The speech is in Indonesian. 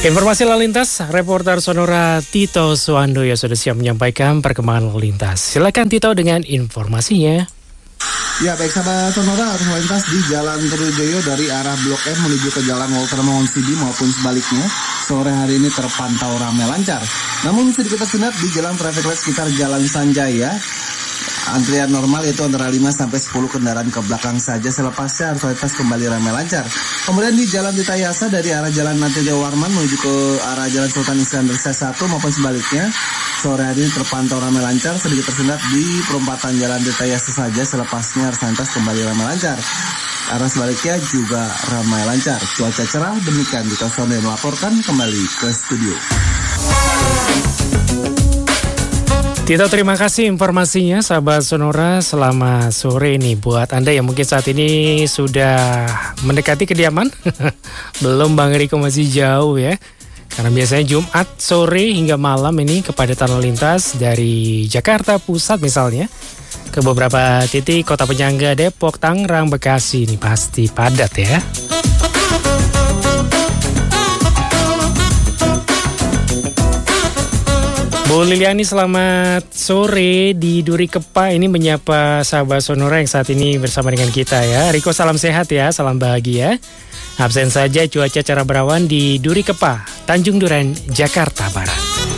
Informasi lalu lintas, reporter Sonora Tito Suwandoyo sudah siap menyampaikan perkembangan lalu lintas. Silakan Tito dengan informasinya. Ya, baik sahabat Sonora, arus lalu lintas di Jalan Trunojoyo dari arah Blok M menuju ke Jalan Walter Mongonsidi maupun sebaliknya sore hari ini terpantau ramai lancar. Namun sedikit tersendat di Jalan Traffic Light sekitar Jalan Sanjaya. Antrian normal itu antara 5 sampai 10 kendaraan ke belakang saja, selepasnya arus lalu lintas kembali ramai lancar. Kemudian di Jalan Tirtayasa dari arah Jalan Natija Warman menuju ke arah Jalan Sultan Iskandar 1 maupun sebaliknya sore hari ini terpantau ramai lancar. Sedikit tersendat di perempatan Jalan Tirtayasa saja, selepasnya arus lalu lintas kembali ramai lancar. Arah sebaliknya juga ramai lancar. Cuaca cerah, demikian Tito Suwandoyo melaporkan. Kembali ke studio. Tito, terima kasih informasinya, sahabat Sonora. Selamat sore nih buat Anda yang mungkin saat ini sudah mendekati kediaman. Belum, Bang Riko masih jauh ya. Karena biasanya Jumat sore hingga malam ini kepadatan lalu lintas dari Jakarta Pusat misalnya ke beberapa titik kota penyangga Depok, Tangerang, Bekasi ini pasti padat ya. Bu Liliani, selamat sore di Duri Kepa, ini menyapa sahabat Sonora yang saat ini bersama dengan kita ya. Riko, salam sehat ya, salam bahagia. Absen saja cuaca cerah berawan di Duri Kepa, Tanjung Duren, Jakarta Barat.